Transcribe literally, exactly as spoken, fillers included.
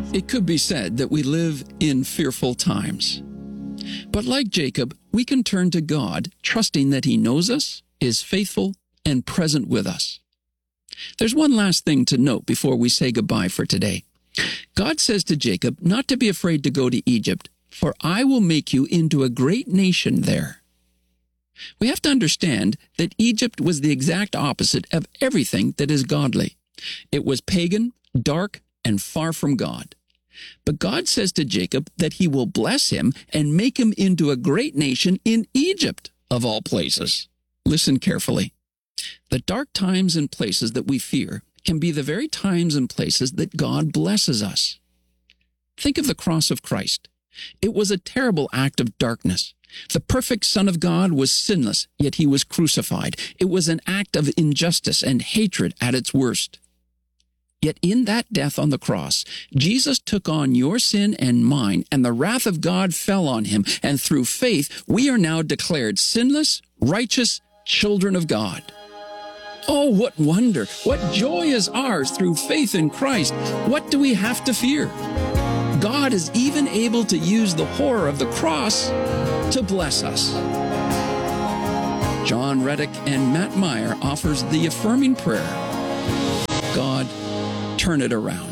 It could be said that we live in fearful times. But like Jacob, we can turn to God, trusting that He knows us, is faithful, and present with us. There's one last thing to note before we say goodbye for today. God says to Jacob not to be afraid to go to Egypt, for I will make you into a great nation there. We have to understand that Egypt was the exact opposite of everything that is godly. It was pagan, dark, and far from God. But God says to Jacob that He will bless him and make him into a great nation in Egypt, of all places. Listen carefully. The dark times and places that we fear can be the very times and places that God blesses us. Think of the cross of Christ. It was a terrible act of darkness. The perfect Son of God was sinless, yet He was crucified. It was an act of injustice and hatred at its worst. Yet in that death on the cross, Jesus took on your sin and mine, and the wrath of God fell on Him, and through faith we are now declared sinless, righteous children of God. Oh, what wonder, what joy is ours through faith in Christ. What do we have to fear? God is even able to use the horror of the cross to bless us. John Reddick and Matt Meyer offers the affirming prayer, God, turn it around.